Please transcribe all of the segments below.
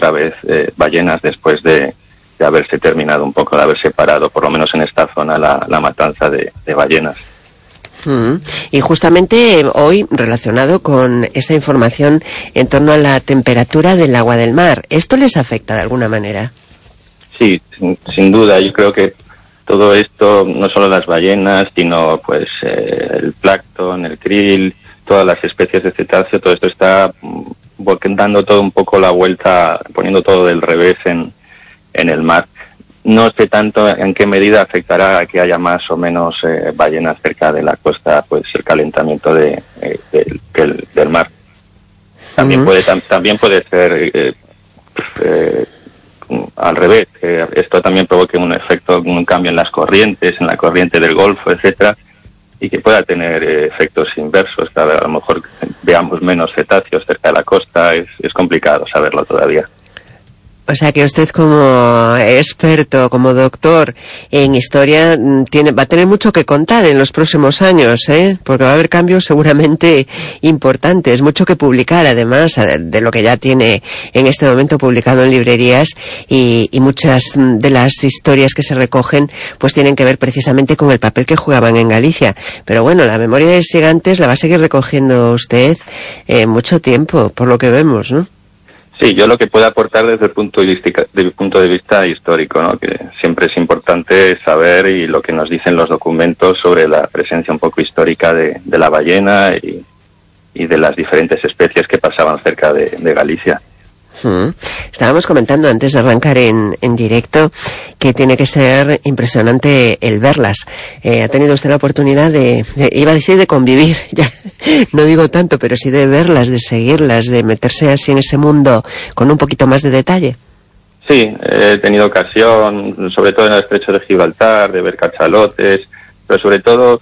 otra vez ballenas después de haberse terminado un poco, de haber separado, por lo menos en esta zona, la matanza de ballenas. Y justamente hoy, relacionado con esa información en torno a la temperatura del agua del mar, ¿esto les afecta de alguna manera? Sí, sin duda. Yo creo que todo esto, no solo las ballenas, sino pues el plancton, el krill, todas las especies de cetáceo, todo esto está dando todo un poco la vuelta, poniendo todo del revés en el mar. No sé tanto en qué medida afectará a que haya más o menos ballenas cerca de la costa, pues el calentamiento del mar. También puede ser al revés, que esto también provoque un efecto, un cambio en las corrientes, en la corriente del Golfo, etcétera, y que pueda tener efectos inversos. A lo mejor veamos menos cetáceos cerca de la costa, es complicado saberlo todavía. O sea que usted, como experto, como doctor en historia, va a tener mucho que contar en los próximos años, porque va a haber cambios seguramente importantes, mucho que publicar, además de lo que ya tiene en este momento publicado en librerías, y muchas de las historias que se recogen pues tienen que ver precisamente con el papel que jugaban en Galicia. Pero bueno, la memoria de Sigantes la va a seguir recogiendo usted mucho tiempo, por lo que vemos, ¿no? Sí, yo lo que puedo aportar desde el punto de vista histórico, ¿no? Que siempre es importante saber, y lo que nos dicen los documentos sobre la presencia un poco histórica de la ballena y de las diferentes especies que pasaban cerca de Galicia. Estábamos comentando antes de arrancar en directo que tiene que ser impresionante el verlas. Ha tenido usted la oportunidad iba a decir de convivir, ya no digo tanto, pero sí de verlas, de seguirlas, de meterse así en ese mundo con un poquito más de detalle. Sí, he tenido ocasión, sobre todo en el estrecho de Gibraltar, de ver cachalotes, pero sobre todo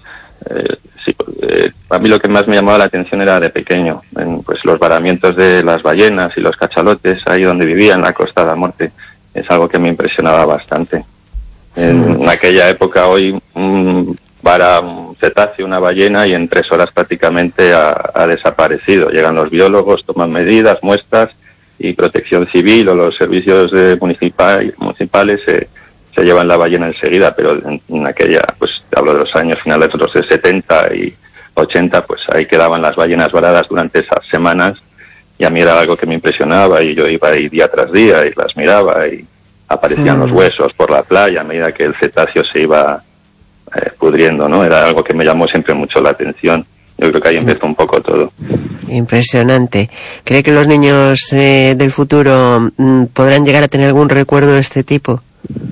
a mí lo que más me llamaba la atención era de pequeño, pues los varamientos de las ballenas y los cachalotes, ahí donde vivía, en la Costa da Morte. Es algo que me impresionaba bastante. En aquella época, hoy vara un cetáceo, una ballena, y en 3 horas prácticamente ha desaparecido. Llegan los biólogos, toman medidas, muestras, y Protección Civil o los servicios municipales se llevan la ballena enseguida, pero en aquella, pues hablo de los años finales de los 70 y 80, pues ahí quedaban las ballenas varadas durante esas semanas, y a mí era algo que me impresionaba, y yo iba ahí día tras día y las miraba, y aparecían los huesos por la playa a medida que el cetáceo se iba pudriendo, ¿no? Era algo que me llamó siempre mucho la atención. Yo creo que ahí empezó un poco todo. Impresionante. ¿Cree que los niños del futuro podrán llegar a tener algún recuerdo de este tipo?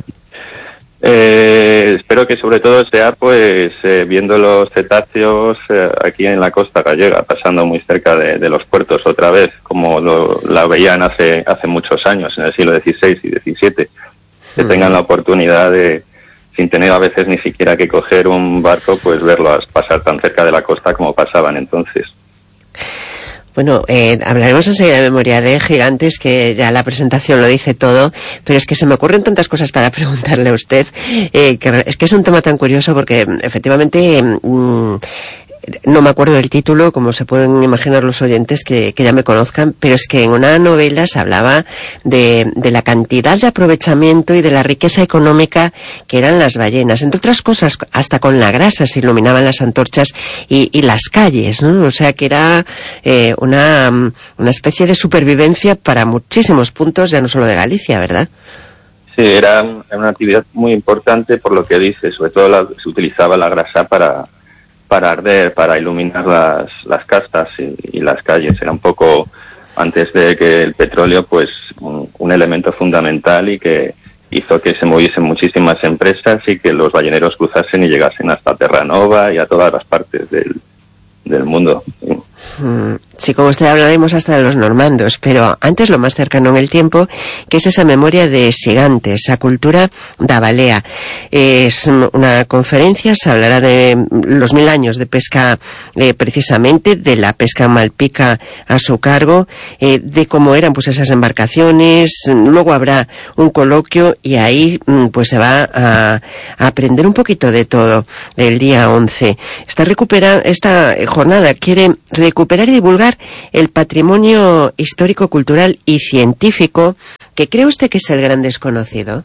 Espero que sobre todo sea pues viendo los cetáceos aquí en la costa gallega, pasando muy cerca de los puertos otra vez, como la veían hace muchos años, en el siglo XVI y XVII, que tengan la oportunidad de, sin tener a veces ni siquiera que coger un barco, pues verlos pasar tan cerca de la costa como pasaban entonces. Bueno, hablaremos enseguida de memoria de Gigantes, que ya la presentación lo dice todo, pero es que se me ocurren tantas cosas para preguntarle a usted, que es que es un tema tan curioso porque efectivamente no me acuerdo del título, como se pueden imaginar los oyentes que ya me conozcan, pero es que en una novela se hablaba de la cantidad de aprovechamiento y de la riqueza económica que eran las ballenas. Entre otras cosas, hasta con la grasa se iluminaban las antorchas y las calles, ¿no? O sea que era una especie de supervivencia para muchísimos puntos, ya no solo de Galicia, ¿verdad? Sí, era una actividad muy importante por lo que dice, sobre todo se utilizaba la grasa para arder, para iluminar las casas y las calles. Era un poco, antes de que el petróleo, pues un elemento fundamental, y que hizo que se moviesen muchísimas empresas y que los balleneros cruzasen y llegasen hasta Terranova y a todas las partes del mundo. Sí, como usted hablaremos hasta de los normandos, pero antes lo más cercano en el tiempo, que es esa memoria de Sigantes, esa cultura da balea. Es una conferencia, se hablará de los 1000 años de pesca, precisamente, de la pesca en Malpica a su cargo, de cómo eran pues esas embarcaciones. Luego habrá un coloquio y ahí pues se va a aprender un poquito de todo el día 11. Esta jornada quiere recuperar y divulgar el patrimonio histórico, cultural y científico, que cree usted que es el gran desconocido.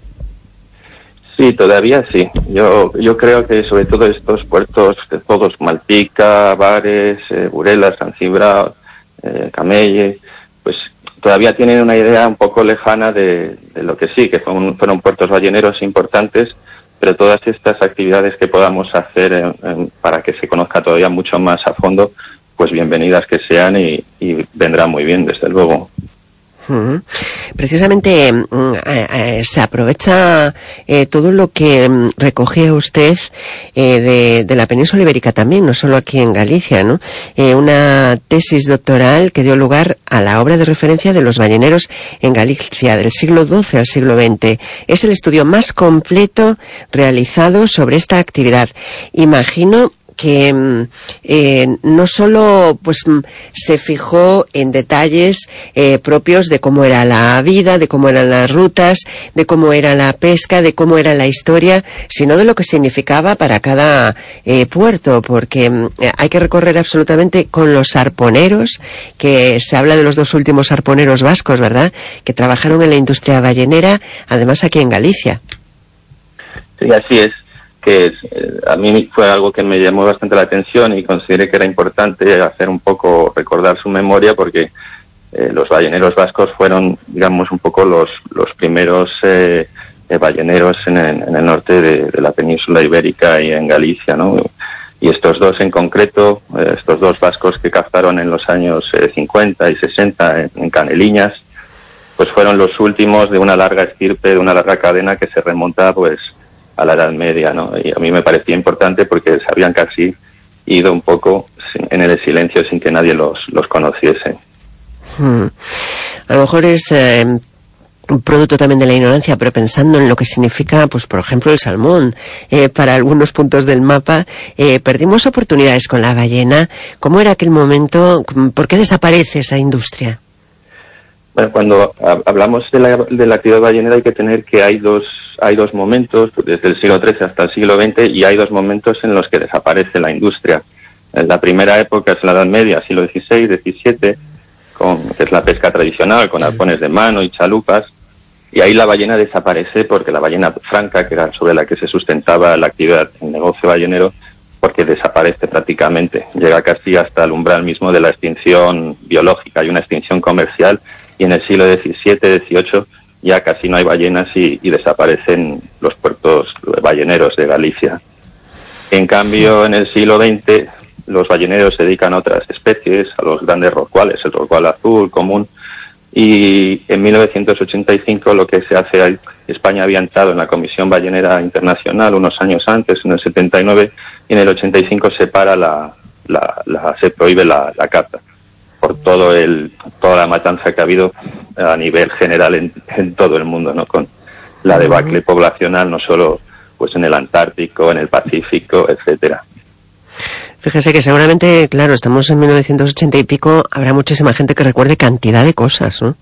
Sí, todavía sí. Yo creo que sobre todo estos puertos, todos Malpica, Bares, Burela, San Cibrao, Camelle, pues todavía tienen una idea un poco lejana de lo que sí, que fueron puertos balleneros importantes, pero todas estas actividades que podamos hacer para que se conozca todavía mucho más a fondo, pues bienvenidas que sean y vendrá muy bien, desde luego. Precisamente se aprovecha todo lo que recoge usted de la península ibérica también, no solo aquí en Galicia, ¿no? Una tesis doctoral que dio lugar a la obra de referencia de los balleneros en Galicia del siglo XII al siglo XX. Es el estudio más completo realizado sobre esta actividad. Imagino que no solo pues se fijó en detalles propios de cómo era la vida, de cómo eran las rutas, de cómo era la pesca, de cómo era la historia, sino de lo que significaba para cada puerto, porque hay que recorrer absolutamente con los arponeros, que se habla de los dos últimos arponeros vascos, ¿verdad?, que trabajaron en la industria ballenera, además aquí en Galicia. Sí, así es. Que a mí fue algo que me llamó bastante la atención y consideré que era importante hacer un poco, recordar su memoria, porque los balleneros vascos fueron, digamos, un poco los primeros balleneros en el norte de la península ibérica y en Galicia, ¿no? Y estos dos en concreto, estos dos vascos que cazaron en los años 50 y 60 en Caneliñas, pues fueron los últimos de una larga estirpe, de una larga cadena que se remonta, pues, a la Edad Media, ¿no? Y a mí me parecía importante porque se habían casi ido un poco en el silencio sin que nadie los conociese. A lo mejor es un producto también de la ignorancia, pero pensando en lo que significa, pues por ejemplo, el salmón, para algunos puntos del mapa, perdimos oportunidades con la ballena. ¿Cómo era aquel momento? ¿Por qué desaparece esa industria? Bueno, cuando hablamos de la actividad ballenera hay que tener que hay dos momentos, desde el siglo XIII hasta el siglo XX, y hay dos momentos en los que desaparece la industria. La primera época es la Edad Media, siglo XVI, XVII, que es la pesca tradicional, con arpones de mano y chalupas, y ahí la ballena desaparece porque la ballena franca, que era sobre la que se sustentaba la actividad, el negocio ballenero, porque desaparece prácticamente. Llega casi hasta el umbral mismo de la extinción biológica. Hay una extinción comercial y en el siglo XVII, XVIII ya casi no hay ballenas y desaparecen los puertos balleneros de Galicia. En cambio, en el siglo XX los balleneros se dedican a otras especies, a los grandes rorcuales, el rorcual azul común, y en 1985 lo que se hace, España había entrado en la Comisión Ballenera Internacional unos años antes, en el 79, y en el 85 se para se prohíbe la caza por toda la matanza que ha habido a nivel general en todo el mundo, ¿no? Con la debacle poblacional, no solo pues en el Antártico, en el Pacífico, etcétera. Fíjese que seguramente, claro, estamos en 1980 y pico, habrá muchísima gente que recuerde cantidad de cosas, ¿no?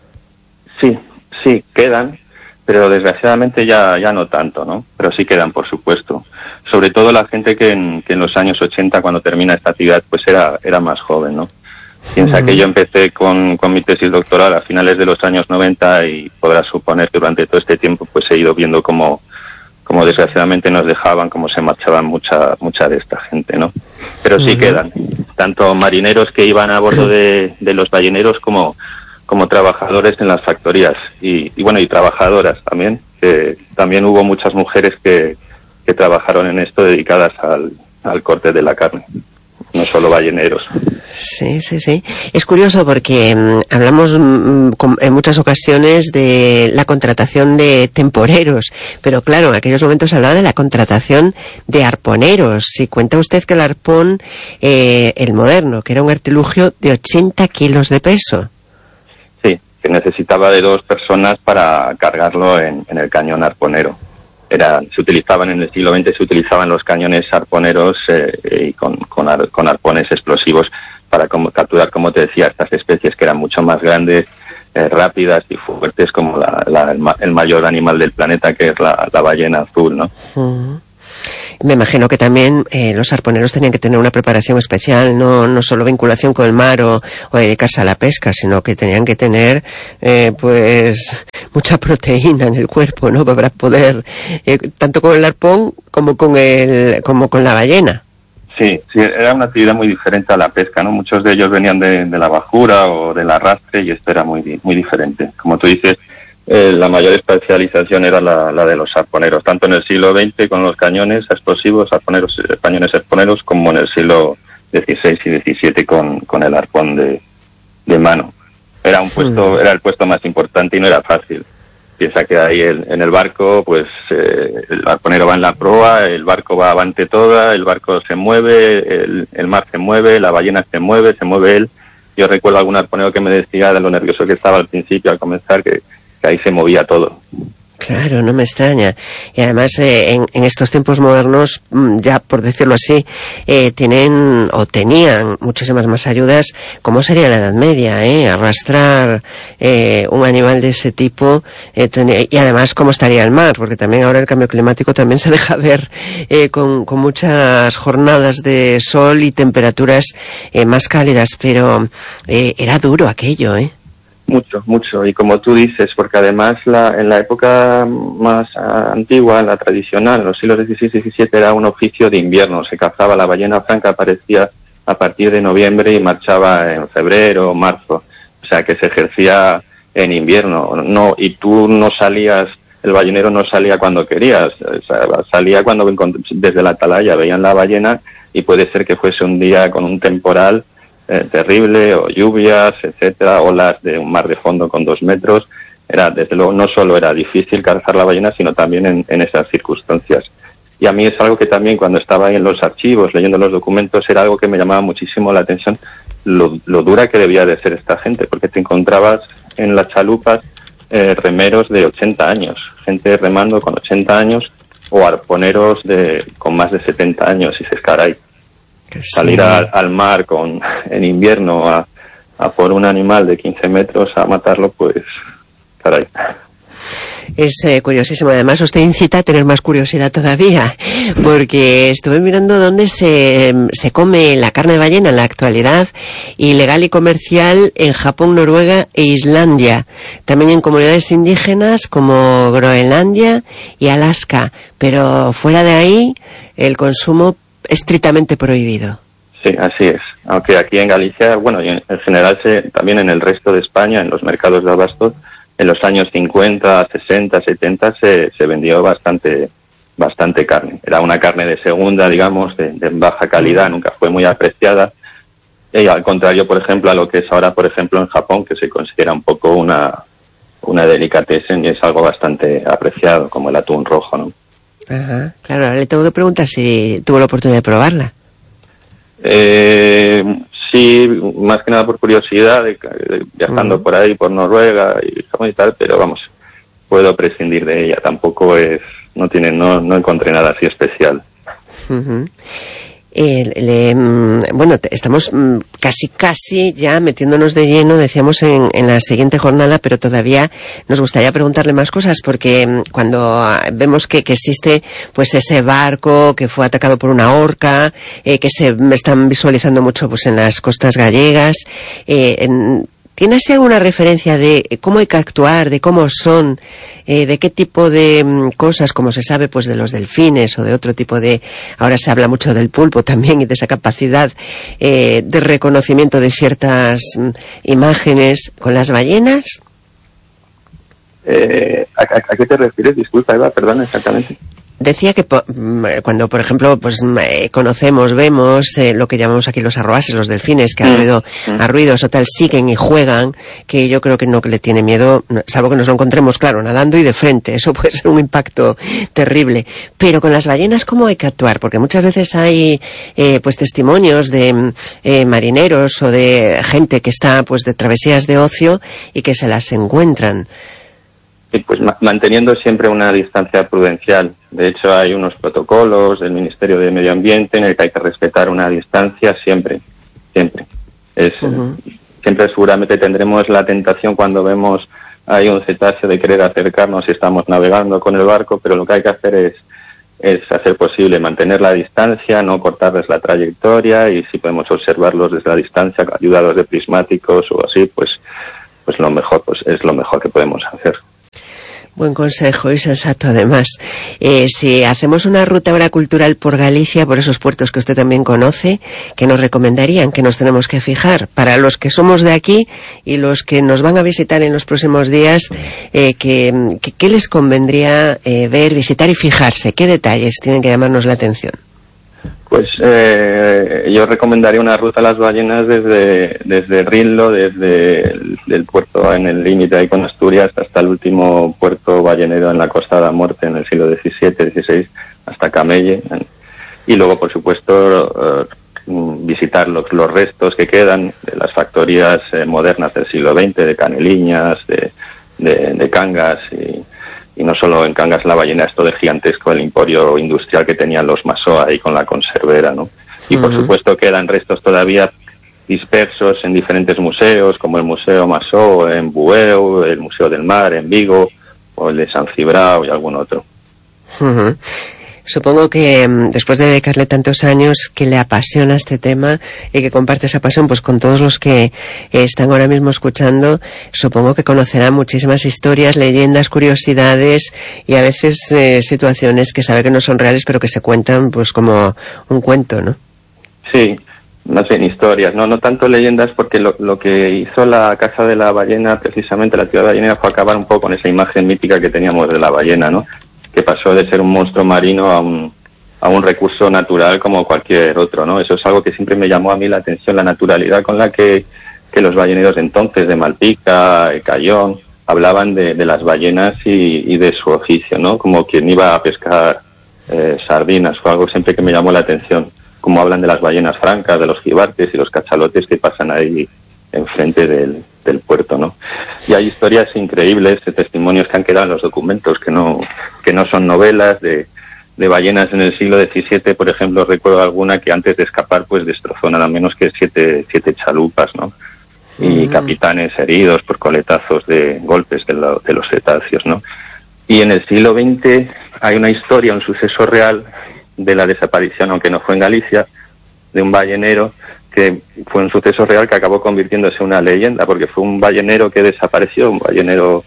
Sí, quedan, pero desgraciadamente ya no tanto, ¿no? Pero sí quedan, por supuesto. Sobre todo la gente que en los años 80, cuando termina esta actividad, pues era más joven, ¿no? Piensa que yo empecé con mi tesis doctoral a finales de los años 90 y podrás suponer que durante todo este tiempo pues he ido viendo cómo desgraciadamente nos dejaban, cómo se marchaban mucha de esta gente, ¿no? Pero sí quedan, tanto marineros que iban a bordo de los balleneros como trabajadores en las factorías y trabajadoras también, que también hubo muchas mujeres que trabajaron en esto dedicadas al corte de la carne. No solo balleneros. Sí. Es curioso porque hablamos en muchas ocasiones de la contratación de temporeros, pero claro, en aquellos momentos se hablaba de la contratación de arponeros. Si cuenta usted que el arpón, el moderno, que era un artilugio de 80 kilos de peso. Sí, que necesitaba de 2 personas para cargarlo en el cañón arponero. Se utilizaban en el siglo XX, se utilizaban los cañones arponeros y con arpones explosivos para capturar, como te decía, estas especies que eran mucho más grandes, rápidas y fuertes, como el mayor animal del planeta, que es la ballena azul, ¿no? Me imagino que también los arponeros tenían que tener una preparación especial, no solo vinculación con el mar o dedicarse a la pesca, sino que tenían que tener pues mucha proteína en el cuerpo, ¿no? Para poder, tanto con el arpón como con la ballena. Sí, era una actividad muy diferente a la pesca, ¿no? Muchos de ellos venían de la bajura o del arrastre y esto era muy diferente. Como tú dices, la mayor especialización era la de los arponeros, tanto en el siglo XX con los cañones explosivos, cañones arponeros, como en el siglo XVI y XVII con el arpón de mano. Era el puesto más importante y no era fácil. Piensa que ahí en el barco, pues el arponero va en la proa, el barco va avante toda, el barco se mueve, el mar se mueve, la ballena se mueve él. Yo recuerdo algún arponero que me decía de lo nervioso que estaba al principio, al comenzar, que ahí se movía todo. Claro, no me extraña. Y además, en estos tiempos modernos, ya por decirlo así, tenían muchísimas más ayudas. ¿Cómo sería la Edad Media, arrastrar un animal de ese tipo? Y además, ¿cómo estaría el mar? Porque también ahora el cambio climático también se deja ver con muchas jornadas de sol y temperaturas más cálidas. Pero era duro aquello, Mucho, y como tú dices, porque además en la época más antigua, en la tradicional, en los siglos XVI y XVII, era un oficio de invierno. Se cazaba la ballena franca, aparecía a partir de noviembre y marchaba en febrero o marzo. O sea, que se ejercía en invierno. Y tú no salías, el ballenero no salía cuando querías. O sea, salía cuando desde la atalaya veían la ballena y puede ser que fuese un día con un temporal terrible, o lluvias, etcétera, olas de un mar de fondo con 2 metros. Desde luego, no solo era difícil cazar la ballena, sino también en esas circunstancias. Y a mí es algo que también, cuando estaba ahí en los archivos, leyendo los documentos, era algo que me llamaba muchísimo la atención, lo dura que debía de ser esta gente, porque te encontrabas en las chalupas remeros de 80 años, gente remando con 80 años, o arponeros con más de 70 años, y dices, caray, salir al mar en invierno a por un animal de 15 metros a matarlo, pues caray. Es curiosísimo. Además, usted incita a tener más curiosidad todavía, porque estuve mirando dónde se come la carne de ballena en la actualidad, ilegal y comercial, en Japón, Noruega e Islandia. También en comunidades indígenas como Groenlandia y Alaska. Pero fuera de ahí, el consumo estrictamente prohibido. Sí, así es. Aunque aquí en Galicia, bueno, y en general también en el resto de España, en los mercados de abasto, en los años 50, 60, 70 se vendió bastante carne. Era una carne de segunda, digamos, de baja calidad, nunca fue muy apreciada. Y al contrario, por ejemplo, a lo que es ahora, por ejemplo, en Japón, que se considera un poco una delicatessen y es algo bastante apreciado, como el atún rojo, ¿no? Ajá, claro, ahora le tengo que preguntar si tuvo la oportunidad de probarla. Sí, más que nada por curiosidad, viajando por ahí, por Noruega y Japón y tal, pero vamos, puedo prescindir de ella, tampoco no encontré nada así especial. Uh-huh. Bueno, estamos casi ya metiéndonos de lleno, decíamos, en la siguiente jornada, pero todavía nos gustaría preguntarle más cosas, porque cuando vemos que existe pues ese barco que fue atacado por una orca, que se están visualizando mucho pues en las costas gallegas, ¿tiene así alguna referencia de cómo hay que actuar, de cómo son, de qué tipo de cosas, como se sabe, pues de los delfines o de otro tipo de... Ahora se habla mucho del pulpo también y de esa capacidad de reconocimiento de ciertas imágenes con las ballenas? ¿A qué te refieres? Disculpa, Eva, perdón, exactamente. Decía que cuando, por ejemplo, pues conocemos, vemos lo que llamamos aquí los arroases, los delfines, que a ruidos o tal siguen y juegan, que yo creo que no le tiene miedo, salvo que nos lo encontremos, claro, nadando y de frente. Eso puede ser un impacto terrible. Pero con las ballenas, ¿cómo hay que actuar? Porque muchas veces hay pues testimonios de marineros o de gente que está pues de travesías de ocio y que se las encuentran. Pues manteniendo siempre una distancia prudencial. De hecho, hay unos protocolos del Ministerio de Medio Ambiente en el que hay que respetar una distancia siempre. Siempre seguramente tendremos la tentación cuando vemos hay un cetáceo de querer acercarnos si estamos navegando con el barco, pero lo que hay que hacer es es hacer posible mantener la distancia, no cortarles la trayectoria, y si podemos observarlos desde la distancia, ayudados de prismáticos o así, pues lo mejor, pues es lo mejor que podemos hacer. Buen consejo y sensato además. Si hacemos una ruta ahora cultural por Galicia, por esos puertos que usted también conoce, ¿qué nos recomendarían? ¿Qué nos tenemos que fijar? Para los que somos de aquí y los que nos van a visitar en los próximos días, ¿qué les convendría ver, visitar y fijarse? ¿Qué detalles tienen que llamarnos la atención? Pues yo recomendaría una ruta a las ballenas desde Rinlo, desde el puerto en el límite ahí con Asturias, hasta el último puerto ballenero en la Costa de la Muerte en el siglo XVII, XVI, hasta Camelle. Y luego, por supuesto, visitar los restos que quedan de las factorías modernas del siglo XX, de Caneliñas, de Cangas, y no solo en Cangas la Ballena, esto de gigantesco, el emporio industrial que tenían los Masó ahí con la conservera, ¿no? Y por supuesto quedan restos todavía dispersos en diferentes museos, como el Museo Masó en Bueu, el Museo del Mar en Vigo, o el de San Cibrao y algún otro. Supongo que después de dedicarle tantos años, que le apasiona este tema y que comparte esa pasión pues con todos los que están ahora mismo escuchando, supongo que conocerá muchísimas historias, leyendas, curiosidades y a veces situaciones que sabe que no son reales pero que se cuentan pues como un cuento, ¿no? Sí, más bien historias, no tanto leyendas, porque lo que hizo la Casa de la Ballena, precisamente la ciudad ballenera, fue acabar un poco con esa imagen mítica que teníamos de la ballena, ¿no? Que pasó de ser un monstruo marino a un recurso natural como cualquier otro, ¿no? Eso es algo que siempre me llamó a mí la atención, la naturalidad con la que los balleneros de entonces, de Malpica, Cayón, hablaban de las ballenas y de su oficio, ¿no? Como quien iba a pescar sardinas, fue algo siempre que me llamó la atención, como hablan de las ballenas francas, de los jibartes y los cachalotes que pasan ahí enfrente del puerto, ¿no? Y hay historias increíbles, testimonios que han quedado en los documentos, que no son novelas, de ballenas en el siglo XVII, por ejemplo. Recuerdo alguna que antes de escapar pues destrozó nada menos que siete chalupas, ¿no? Y capitanes heridos por coletazos de golpes de los cetáceos, ¿no? Y en el siglo XX hay una historia, un suceso real de la desaparición, aunque no fue en Galicia, de un ballenero, que fue un suceso real que acabó convirtiéndose en una leyenda, porque fue un ballenero que desapareció, un ballenero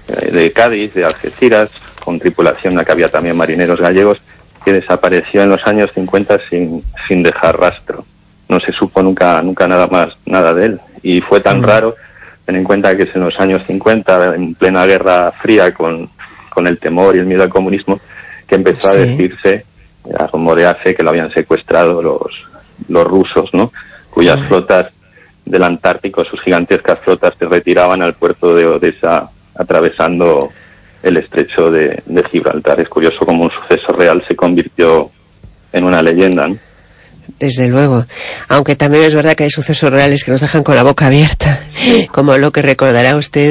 de Cádiz, de Algeciras, con tripulación, en la que había también marineros gallegos, que desapareció en los años 50 sin dejar rastro. No se supo nunca nada de él. Y fue tan raro, ten en cuenta que es en los años 50, en plena Guerra Fría, con el temor y el miedo al comunismo, que empezó a decirse, a rumorearse que lo habían secuestrado los rusos, ¿no? Cuyas flotas del Antártico, sus gigantescas flotas, se retiraban al puerto de Odessa, atravesando el estrecho de Gibraltar. Es curioso cómo un suceso real se convirtió en una leyenda, ¿no? Desde luego, aunque también es verdad que hay sucesos reales que nos dejan con la boca abierta, como lo que recordará usted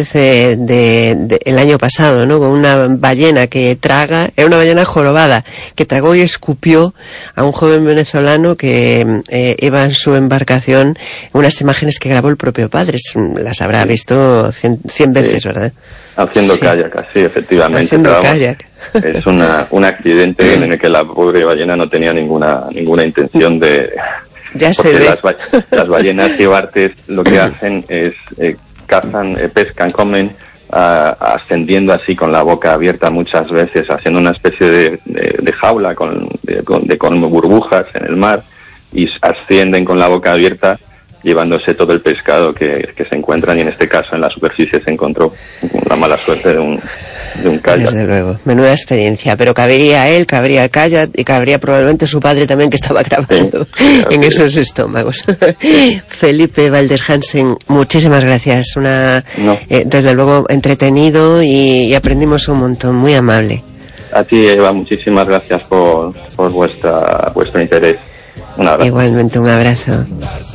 el año pasado, ¿no? Con una ballena que era una ballena jorobada, que tragó y escupió a un joven venezolano que iba en su embarcación, unas imágenes que grabó el propio padre. Las habrá visto 100 veces, ¿verdad? Haciendo kayak, sí, efectivamente. Haciendo kayak. Es un accidente en el que la pobre ballena no tenía ninguna intención de... Ya se ve. Las ballenas jibartes lo que hacen es cazan, pescan, comen, ascendiendo así con la boca abierta muchas veces, haciendo una especie de jaula con burbujas en el mar, y ascienden con la boca abierta, llevándose todo el pescado que se encuentran, y en este caso en la superficie se encontró la mala suerte de un kayak. Desde luego, menuda experiencia, pero cabría él, cabría el kayak y cabría probablemente su padre también, que estaba grabando en esos estómagos. Felipe Valdes Hansen, muchísimas gracias, desde luego entretenido y aprendimos un montón, muy amable. A ti, Eva, muchísimas gracias por vuestro interés. Un abrazo. Igualmente, un abrazo.